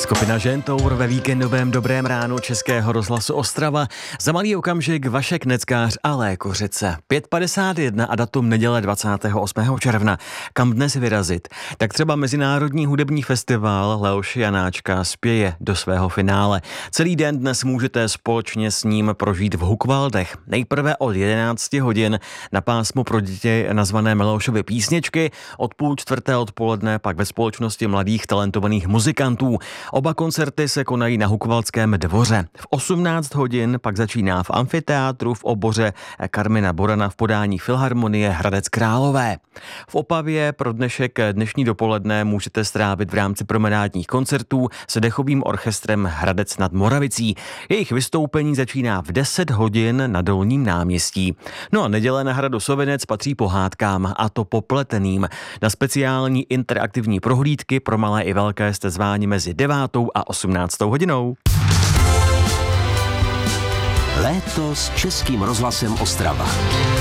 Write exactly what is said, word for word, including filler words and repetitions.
Skupina Žentour ve víkendovém Dobrém ránu Českého rozhlasu Ostrava. Za malý okamžik Vašek Neckář a Lékořice. pět padesát jedna a datum neděle dvacátého osmého června. Kam dnes vyrazit? Tak třeba Mezinárodní hudební festival Leoše Janáčka spěje do svého finále. Celý den dnes můžete společně s ním prožít v Hukvaldech. Nejprve od jedenácti hodin na pásmu pro děti nazvané Milošovy písničky, od půl čtvrté odpoledne pak ve společnosti mladých talentovaných muzikantů. Oba koncerty se konají na Hukvaldském dvoře. V osmnáct hodin pak začíná v amfiteátru v oboře Karmina Borana v podání Filharmonie Hradec Králové. V Opavě pro dnešek dnešní dopoledne můžete strávit v rámci promenádních koncertů s dechovým orchestrem Hradec nad Moravicí. Jejich vystoupení začíná v deset hodin na Dolním náměstí. No a neděle na hradu Sovinec patří pohádkám, a to popleteným. Na speciální interaktivní prohlídky pro malé i velké jste zváni mezi devátou a osmnáctou hodinou. Léto s Českým rozhlasem Ostrava.